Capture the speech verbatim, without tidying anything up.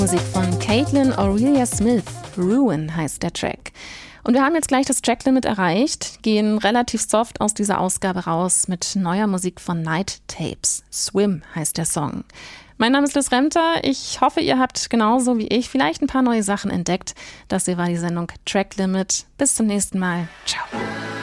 Musik von Caitlin Aurelia Smith. Ruin heißt der Track. Und wir haben jetzt gleich das Tracklimit erreicht, gehen relativ soft aus dieser Ausgabe raus mit neuer Musik von Night Tapes. Swim heißt der Song. Mein Name ist Liz Remter. Ich hoffe, ihr habt genauso wie ich vielleicht ein paar neue Sachen entdeckt. Das hier war die Sendung Tracklimit. Bis zum nächsten Mal. Ciao.